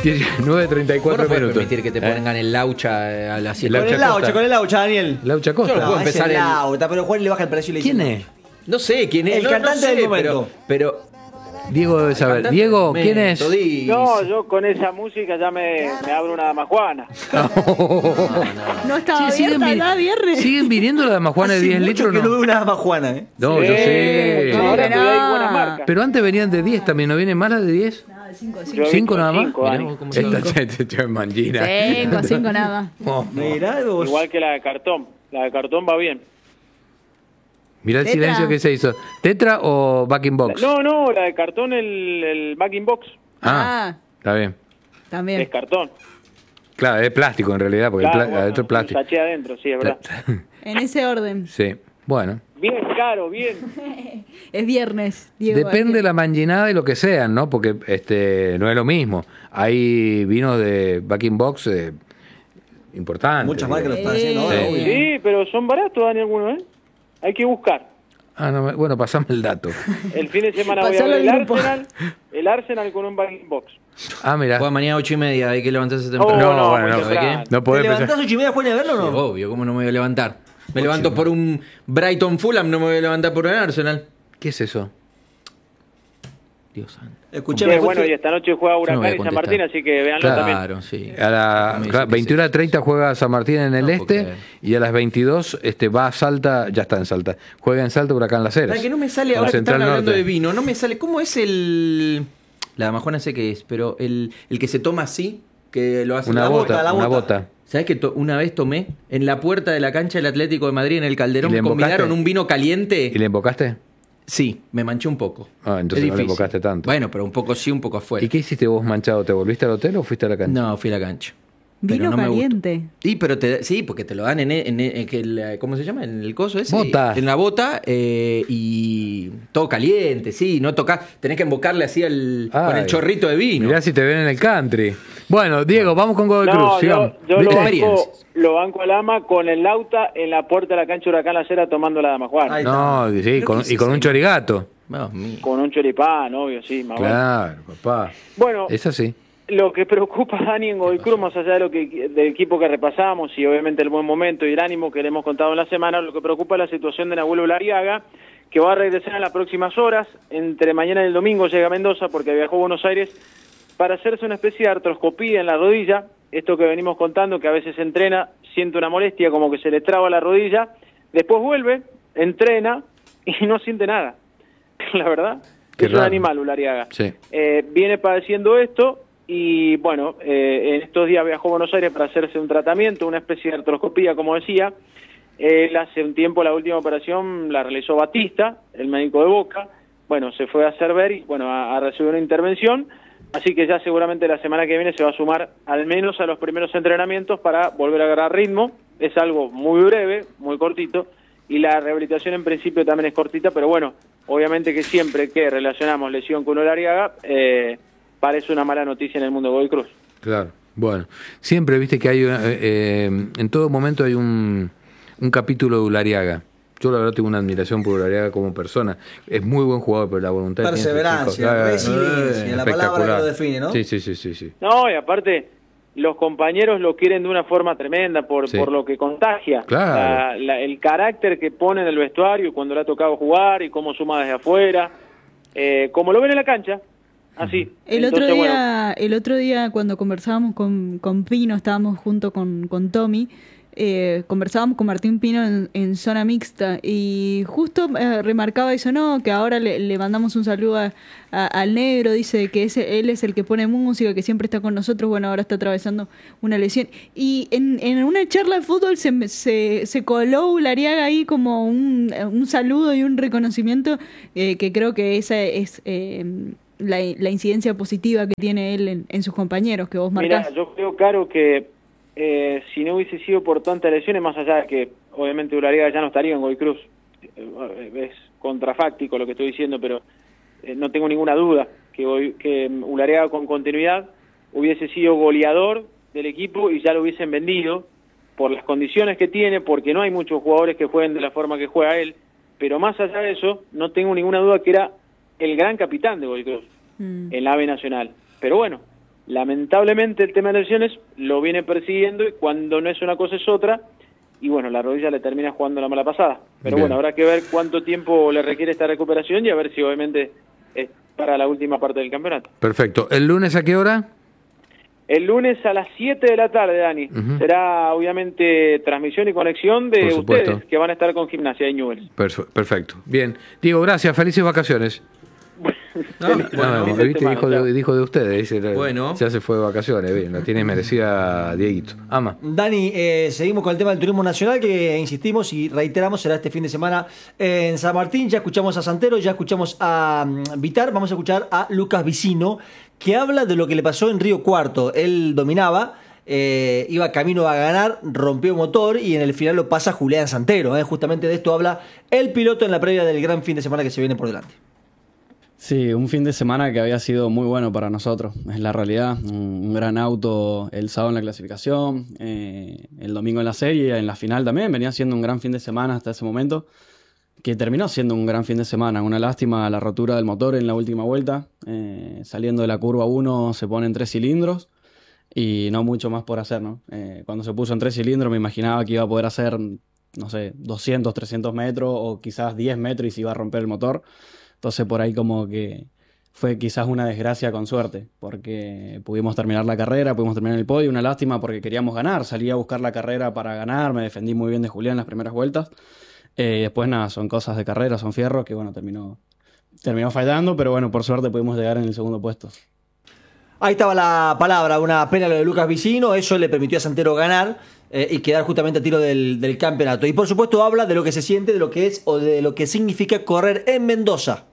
9:34 Vos no podés minutos. permitir que te pongan el Laucha a las 7. Con el Laucha, Daniel. Laucha Yo Costa. no puedo Es empezar el el- Laucha, pero Juan le baja el precio y le dice... ¿Quién es? No sé quién es. El cantante del momento. Pero Diego debe saber. cantante Diego, del ¿quién es? momento, dice. No, yo con esa música ya me abro una damajuana. No estaba Sí, siguen, abierta cada viernes. siguen viniendo la damajuana de 10 litros, que no ¿no? veo una damajuana, ¿eh? No, yo sé. ¿cómo Ahora que pero hay no? buenas marcas. Pero antes venían de 10 también, ¿no viene más la de 10? No, de 5, Yo he 5 visto nada más. cinco, Mirá Dani. vos cómo Esta es mangina. 5 nada más. Oh, Mirá vos. Igual que la de cartón. La de cartón va bien. mirá el ¿Tetra? silencio que se hizo. ¿Tetra o back in box? No, la de cartón, el backing box Ah, está bien. También. es cartón. Claro, es plástico en realidad, porque Claro, adentro es un plástico. sachet adentro, sí, es verdad. En ese orden. Sí, bueno. Bien caro, bien. Es viernes, Diego. Depende de la manginada y lo que sean, ¿no? Porque no es lo mismo. Hay vinos de back in box importantes. Muchas marcas lo digamos. están haciendo ahora, Sí. obvio. Sí, pero son baratos, Dani, algunos, ¿eh? Hay que buscar. Ah, no, bueno, pasame el dato. El fin de semana voy a Pasalo ver al grupo. el Arsenal con un backing box. Ah, mira. Juega mañana 8:30, hay que levantarse temprano. No, No, bueno, muy no. temprano. No ¿Te podés levantás pensar. 8:30, Juan, a verlo o Sí, no? obvio, ¿cómo no me voy a levantar? Me levanto por un Brighton Fulham, no me voy a levantar por un Arsenal. ¿Qué es eso? Dios santo. Escuchame, Bueno, y esta noche juega Yo no Huracán voy a y San contestar. Martín, así que véanlo también. Claro, sí. A las 21:30 juega San Martín en el No puedo este creer. y a las 22 va a Salta, ya está en Salta. Juega en Salta Huracán Las Heras. Para que no me sale, Con ahora que Central están hablando Norte. de vino, no me sale. ¿Cómo es el. La damajuana sé qué es, pero el que se toma así, que lo hace Una la bota, bota, la una bota. bota. ¿Sabes que una vez tomé en la puerta de la cancha del Atlético de Madrid en el Calderón? ¿Y le Me combinaron embocaste? un vino caliente. ¿Y le invocaste? Sí, me manché un poco. Ah, entonces Es no le difícil. invocaste tanto. Bueno, pero un poco sí, un poco afuera. ¿Y qué hiciste vos manchado? ¿Te volviste al hotel o fuiste a la cancha? No, fui a la cancha. Vino Pero no me gustó. caliente. Sí, pero sí, porque te lo dan ¿cómo se llama? En el coso ese. Bota. En la bota y todo caliente, sí, no tocás, tenés que embocarle así con el Ay, chorrito de vino. Mirá si te ven en el country. Bueno, Diego, vamos con Godoy Cruz. No, Sigamos. yo ¿Viste? lo banco al ama con el Lauta en la puerta de la cancha Huracán La Cera tomando la damajuana. Ahí No, sí, ¿Pero con, qué es y con ese? un chorigato. Dios mío. Con un choripán, obvio, sí, más bueno. Claro, papá. Bueno, Es así. lo que preocupa a Dani en Godoy Cruz, más allá de del equipo que repasamos y obviamente el buen momento y el ánimo que le hemos contado en la semana, lo que preocupa es la situación de Nahuel Ulariaga, que va a regresar en las próximas horas. Entre mañana y el domingo llega a Mendoza porque viajó a Buenos Aires para hacerse una especie de artroscopía en la rodilla. Esto que venimos contando, que a veces entrena, siente una molestia, como que se le traba la rodilla, después vuelve, entrena y no siente nada. La verdad, Qué es un raro. animal Ulariaga. Sí. Viene padeciendo esto y bueno, en estos días viajó a Buenos Aires para hacerse un tratamiento, una especie de artroscopía, como decía. Él hace un tiempo la última operación la realizó Batista, el médico de Boca. Bueno, se fue a hacer ver y bueno, a recibir una intervención. Así que ya seguramente la semana que viene se va a sumar al menos a los primeros entrenamientos para volver a agarrar ritmo. Es algo muy breve, muy cortito, y la rehabilitación en principio también es cortita, pero bueno, obviamente que siempre que relacionamos lesión con Ulariaga, parece una mala noticia en el mundo de Godoy Cruz. Claro. Bueno, siempre viste que hay en todo momento hay un capítulo de Ulariaga. Yo la verdad tengo una admiración por Ulariaga como persona. Es muy buen jugador, pero la voluntad que tiene ese Perseverancia, chico, resiliencia, la palabra que espectacular. lo define, ¿no? Sí. No, y aparte, los compañeros lo quieren de una forma tremenda por Sí. lo que contagia. Claro. El carácter que pone en el vestuario cuando le ha tocado jugar y cómo suma desde afuera, como lo ven en la cancha, así. El Entonces, otro día cuando conversábamos con Pino, estábamos junto con Tommy, conversábamos con Martín Pino en zona mixta y justo remarcaba eso, ¿no? Que ahora le mandamos un saludo al negro, dice que él es el que pone música, que siempre está con nosotros, bueno, ahora está atravesando una lesión. Y en una charla de fútbol se coló Ulariaga ahí como un saludo y un reconocimiento, que creo que esa es la incidencia positiva que tiene él en sus compañeros, que vos marcás. Mira, yo creo, Caro, que si no hubiese sido por tantas lesiones, más allá de que obviamente Ulariaga ya no estaría en Godoy Cruz, es contrafáctico lo que estoy diciendo, pero no tengo ninguna duda que Ulariaga con continuidad hubiese sido goleador del equipo y ya lo hubiesen vendido por las condiciones que tiene, porque no hay muchos jugadores que jueguen de la forma que juega él, pero más allá de eso, no tengo ninguna duda que era el gran capitán de Godoy Cruz en la AVE Nacional. Pero bueno, lamentablemente el tema de lesiones lo viene persiguiendo y cuando no es una cosa es otra, y bueno, la rodilla le termina jugando la mala pasada. Pero Bien. bueno, habrá que ver cuánto tiempo le requiere esta recuperación y a ver si obviamente es para la última parte del campeonato. Perfecto. ¿El lunes a qué hora? El lunes a las 7 de la tarde, Dani. Ujú. Será obviamente transmisión y conexión de Por supuesto. ustedes que van a estar con Gimnasia de Newell's. Perfecto. Bien. Diego, gracias. Felices vacaciones. Dijo de ustedes. Dice, Bueno. Ya se fue de vacaciones. Bien, la tiene merecida Dieguito. Ama. Dani, seguimos con el tema del turismo nacional que insistimos y reiteramos, será este fin de semana en San Martín. Ya escuchamos a Santero, ya escuchamos a Vitar, vamos a escuchar a Lucas Vicino, que habla de lo que le pasó en Río Cuarto. Él dominaba, iba camino a ganar, rompió motor y en el final lo pasa Julián Santero. Justamente de esto habla el piloto en la previa del gran fin de semana que se viene por delante. Sí, un fin de semana que había sido muy bueno para nosotros, es la realidad. Un gran auto el sábado en la clasificación, el domingo en la serie, en la final también. Venía siendo un gran fin de semana hasta ese momento, que terminó siendo un gran fin de semana. Una lástima la rotura del motor en la última vuelta. Saliendo de la curva 1 se pone en 3 cilindros y no mucho más por hacer, ¿no? Cuando se puso en 3 cilindros me imaginaba que iba a poder hacer, no sé, 200, 300 metros o quizás 10 metros y se iba a romper el motor. Entonces por ahí como que fue quizás una desgracia con suerte, porque pudimos terminar la carrera, pudimos terminar el podio, una lástima porque queríamos ganar, salí a buscar la carrera para ganar, me defendí muy bien de Julián en las primeras vueltas, después nada, son cosas de carrera, son fierros que bueno, terminó fallando, pero bueno, por suerte pudimos llegar en el segundo puesto. Ahí estaba la palabra, una pena lo de Lucas Vicino, eso le permitió a Santero ganar y quedar justamente a tiro del campeonato. Y por supuesto habla de lo que se siente, de lo que es o de lo que significa correr en Mendoza.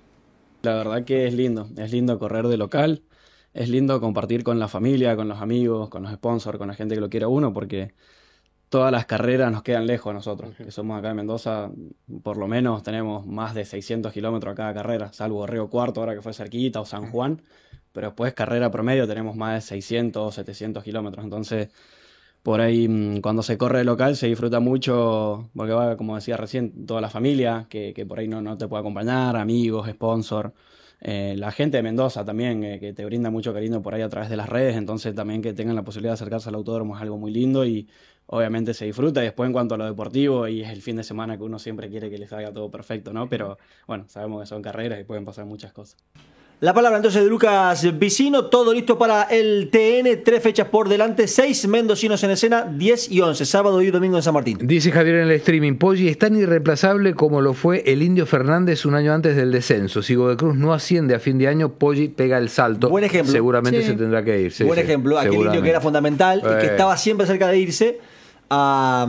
La verdad que es lindo correr de local, es lindo compartir con la familia, con los amigos, con los sponsors, con la gente que lo quiere a uno, porque todas las carreras nos quedan lejos a nosotros, que somos acá en Mendoza, por lo menos tenemos más de 600 kilómetros a cada carrera, salvo Río Cuarto ahora que fue cerquita, o San Juan, pero después carrera promedio tenemos más de 600 o 700 kilómetros, entonces por ahí cuando se corre de local se disfruta mucho, porque va, como decía recién, toda la familia que por ahí no te puede acompañar, amigos, sponsor, la gente de Mendoza también, que te brinda mucho cariño por ahí a través de las redes, entonces también que tengan la posibilidad de acercarse al autódromo es algo muy lindo y obviamente se disfruta. Y después en cuanto a lo deportivo, y es el fin de semana que uno siempre quiere que les salga todo perfecto, ¿no? Pero bueno, sabemos que son carreras y pueden pasar muchas cosas. La palabra entonces de Lucas Vicino, todo listo para el TN, 3 fechas por delante, 6 mendocinos en escena, 10 y 11, sábado y domingo en San Martín. Dice Javier en el streaming, Poggi es tan irreemplazable como lo fue el Indio Fernández un año antes del descenso. Si Godoy Cruz no asciende a fin de año, Poggi pega el salto. Buen ejemplo. Seguramente Sí. se tendrá que ir. Sí, Buen sí, ejemplo, aquel indio que era fundamental y que estaba siempre cerca de irse a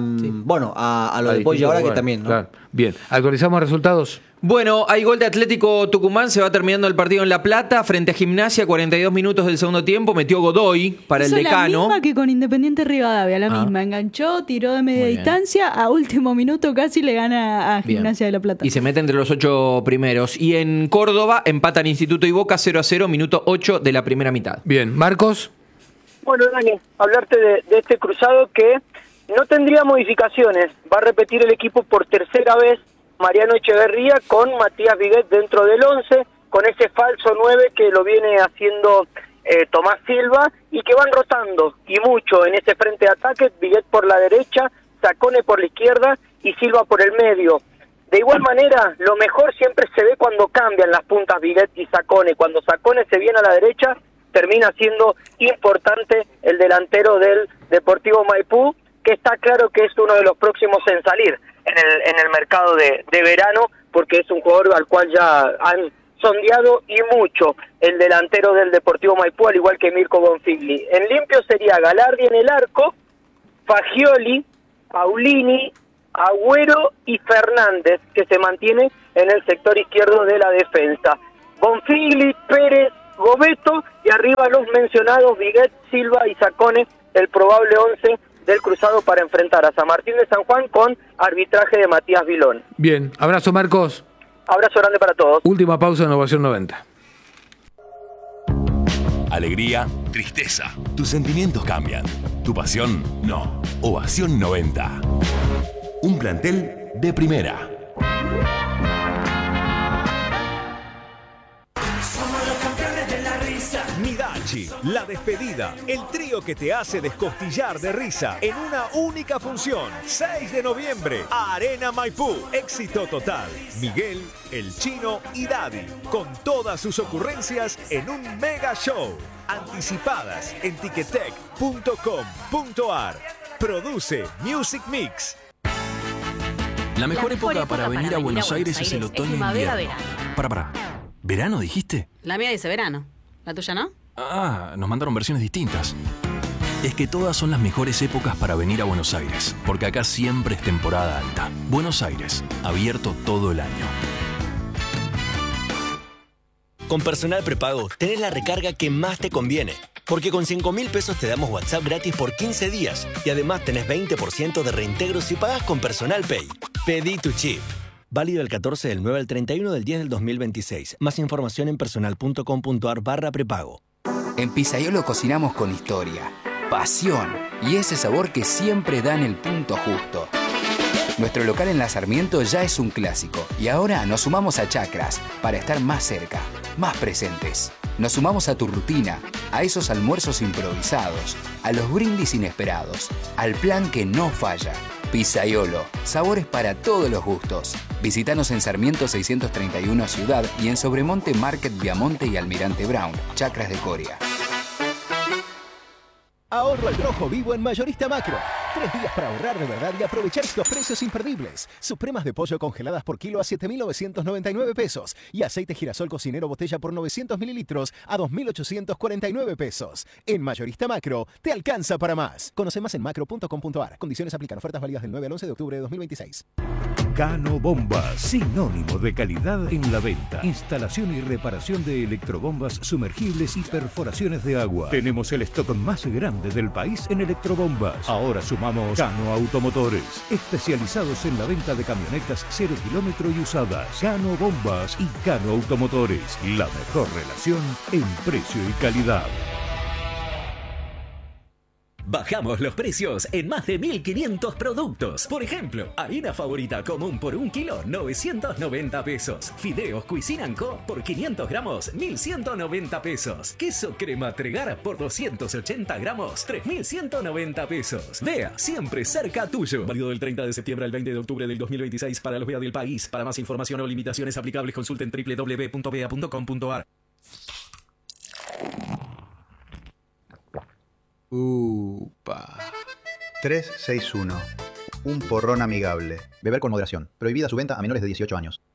lo de Poggi ahora que también, ¿no? Claro. Bien, actualizamos resultados. Bueno, hay gol de Atlético Tucumán, se va terminando el partido en La Plata, frente a Gimnasia, 42 minutos del segundo tiempo, metió Godoy para Hizo el Decano. la misma que con Independiente Rivadavia, la misma. Enganchó, tiró de media Muy bien. distancia, a último minuto casi le gana a Bien. Gimnasia de La Plata. Y se mete entre los 8 primeros. Y en Córdoba empatan Instituto y Boca 0-0, minuto 8 de la primera mitad. Bien, Marcos. Bueno, Dani, hablarte de este cruzado que no tendría modificaciones. Va a repetir el equipo por tercera vez Mariano Echeverría con Matías Viguet dentro del 11, con ese falso 9 que lo viene haciendo Tomás Silva y que van rotando y mucho en ese frente de ataque, Viguet por la derecha, Sacone por la izquierda y Silva por el medio. De igual manera, lo mejor siempre se ve cuando cambian las puntas Viguet y Sacone. Cuando Sacone se viene a la derecha, termina siendo importante el delantero del Deportivo Maipú, que está claro que es uno de los próximos en salir en el mercado de verano, porque es un jugador al cual ya han sondeado y mucho el delantero del Deportivo Maipú, al igual que Mirko Bonfigli. En limpio sería Galardi en el arco, Fagioli, Paulini, Agüero y Fernández, que se mantiene en el sector izquierdo de la defensa. Bonfigli, Pérez, Gobeto y arriba los mencionados Viguet, Silva y Sacone, el probable 11 del cruzado para enfrentar a San Martín de San Juan con arbitraje de Matías Vilón. Bien, abrazo Marcos. Abrazo grande para todos. Última pausa en Ovación 90. Alegría, tristeza. Tus sentimientos cambian. Tu pasión, no. Ovación 90. Un plantel de primera. Somos los campeones de la risa. Midachi, La Despedida, el trío que te hace descostillar de risa en una única función. 6 de noviembre, Arena Maipú. Éxito total. Miguel, El Chino y Daddy, con todas sus ocurrencias en un mega show. Anticipadas en ticketek.com.ar. Produce Music Mix. La mejor época para venir a Buenos Aires es el otoño e invierno. Para. ¿Verano dijiste? La mía dice verano. ¿La tuya no? Ah, nos mandaron versiones distintas. Es que todas son las mejores épocas para venir a Buenos Aires, porque acá siempre es temporada alta. Buenos Aires, abierto todo el año. Con Personal Prepago tenés la recarga que más te conviene. Porque con 5.000 pesos te damos WhatsApp gratis por 15 días. Y además tenés 20% de reintegro si pagás con Personal Pay. Pedí tu chip. Válido el 14 del 9 al 31 del 10 del 2026. Más información en personal.com.ar/prepago. En Pizzaiolo cocinamos con historia, pasión y ese sabor que siempre da en el punto justo. Nuestro local en La Sarmiento ya es un clásico y ahora nos sumamos a Chacras para estar más cerca, más presentes. Nos sumamos a tu rutina, a esos almuerzos improvisados, a los brindis inesperados, al plan que no falla. Pizzaiolo, sabores para todos los gustos. Visítanos en Sarmiento 631 Ciudad y en Sobremonte Market Viamonte y Almirante Brown, Chacras de Coria. Ahorro al rojo vivo en Mayorista Macro. 3 días para ahorrar de verdad y aprovechar estos precios imperdibles. Supremas de pollo congeladas por kilo a 7.999 pesos. Y aceite girasol cocinero botella por 900 mililitros a 2.849 pesos. En Mayorista Macro, te alcanza para más. Conoce más en macro.com.ar. Condiciones aplican. Ofertas válidas del 9 al 11 de octubre de 2026. Cano Bombas, sinónimo de calidad en la venta. Instalación y reparación de electrobombas sumergibles y perforaciones de agua. Tenemos el stock más grande del país en electrobombas. Ahora sumamos Cano Automotores, especializados en la venta de camionetas 0 kilómetro y usadas. Cano Bombas y Cano Automotores, la mejor relación en precio y calidad. Bajamos los precios en más de 1.500 productos. Por ejemplo, harina favorita común por 1 kilo, 990 pesos. Fideos Cuisine & Co. por 500 gramos, 1.190 pesos. Queso crema Tregar por 280 gramos, 3.190 pesos. Vea, siempre cerca tuyo. Válido del 30 de septiembre al 20 de octubre del 2026 para los VEA del país. Para más información o limitaciones aplicables consulten www.vea.com.ar. Upa. 361. Un porrón amigable. Beber con moderación. Prohibida su venta a menores de 18 años.